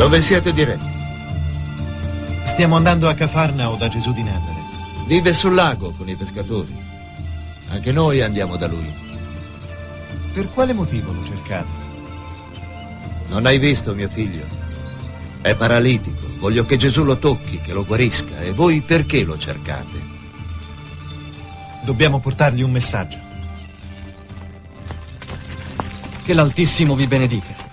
Dove siete diretti? Stiamo andando a Cafarnao da Gesù di Nazareth. Vive sul lago con i pescatori. Anche noi andiamo da lui. Per quale motivo lo cercate? Non hai visto mio figlio? È paralitico. Voglio che Gesù lo tocchi, che lo guarisca. E voi perché lo cercate? Dobbiamo portargli un messaggio. Che l'Altissimo vi benedica.